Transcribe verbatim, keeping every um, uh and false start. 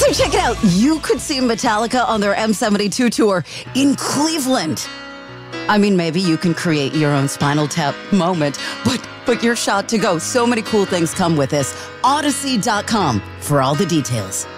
So check it out. You could see Metallica on their M seventy-two tour in Cleveland. I mean, maybe you can create your own Spinal Tap moment, but, but you're shot to go. So many cool things come with this. Odyssey dot com for all the details.